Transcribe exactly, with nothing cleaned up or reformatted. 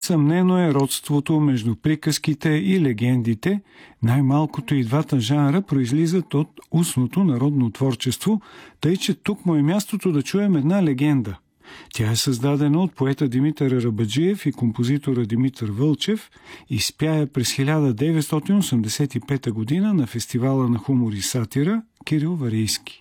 Съмнено е родството между приказките и легендите. Най-малкото и двата жанра произлизат от устното народно творчество, тъй че тук му е мястото да чуем една легенда. Тя е създадена от поета Димитър Арабаджиев и композитора Димитър Вълчев и спя я през хиляда деветстотин осемдесет и пета година на фестивала на хумор и сатира Кирил Варийски.